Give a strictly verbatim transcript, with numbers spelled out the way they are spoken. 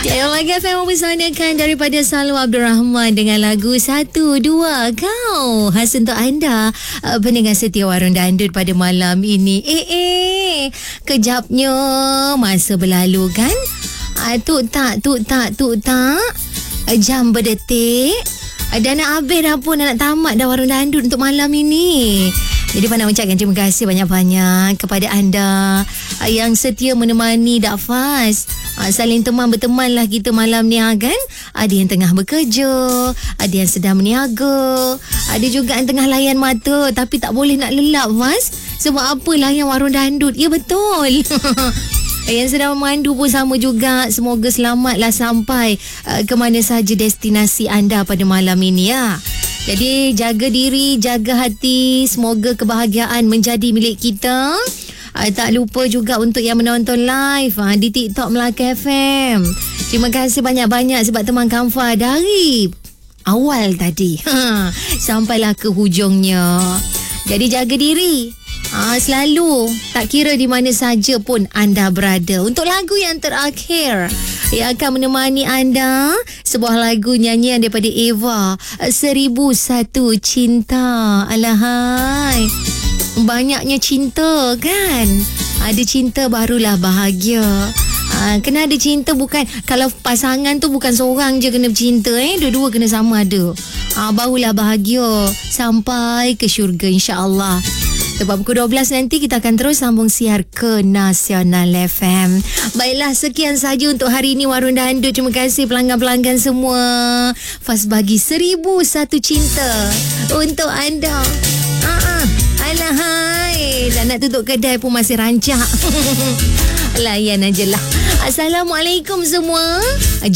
Ya, Laga F M mempersanakan daripada Salwa Abdul Rahman dengan lagu Satu Dua Kau. Khas untuk anda, uh, pendengar setia Warung Dandut pada malam ini. Eh, eh, kejapnya masa berlalu kan? Uh, tuk tak, tuk tak, tuk tak. Uh, jam berdetik. Uh, dah nak habis dah pun, dah nak tamat dah Warung Dandut untuk malam ini. Jadi Pak nak ucapkan terima kasih banyak-banyak kepada anda uh, yang setia menemani Dak Faz. Uh, saling teman berteman lah kita malam ni kan. Ada yang tengah bekerja, ada yang sedang meniaga, ada juga yang tengah layan mata tapi tak boleh nak lelap Faz. Sebab apalah yang Warung Dandut. Ya betul. Yang sedang memandu pun sama juga. Semoga selamatlah sampai uh, ke mana sahaja destinasi anda pada malam ini ya. Jadi jaga diri, jaga hati. Semoga kebahagiaan menjadi milik kita. Uh, tak lupa juga untuk yang menonton live uh, di TikTok Melaka F M. Terima kasih banyak-banyak sebab teman Kamfa dari awal tadi sampailah ke hujungnya. Jadi jaga diri. Ah, selalu, tak kira di mana saja pun anda berada. Untuk lagu yang terakhir yang akan menemani anda, sebuah lagu nyanyian daripada Eva, Seribu Satu Cinta. Alahai, banyaknya cinta kan. Ada cinta barulah bahagia. Ha, kena ada cinta, bukan kalau pasangan tu bukan seorang je kena bercinta eh, dua-dua kena sama ada. Ha, barulah bahagia sampai ke syurga insya-Allah. Sebab pukul dua belas nanti kita akan terus sambung siar ke Nasional F M. Baiklah, sekian saja untuk hari ini Warung Dandut. Terima kasih pelanggan-pelanggan semua. Faz bagi seribu satu cinta untuk anda. Ah, alahai, dah nak tutup kedai pun masih rancak. Layan aje lah. Assalamualaikum semua.